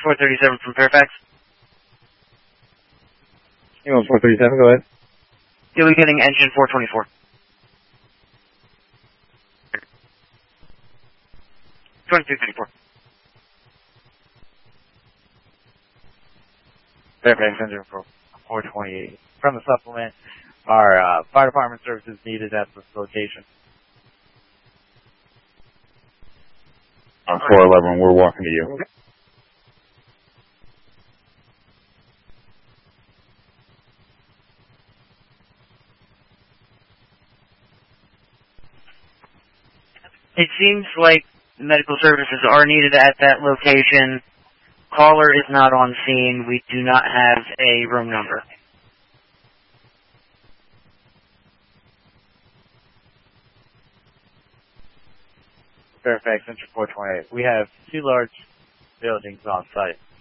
437 from Fairfax. You want 437, go ahead. You'll be getting engine 424. 2234. Fairfax engine for 428. From the supplement, our fire department services needed at this location. On 411, we're walking to you. Okay. It seems like medical services are needed at that location. Caller is not on scene. We do not have a room number. Fairfax engine 428. We have 2 large buildings on site.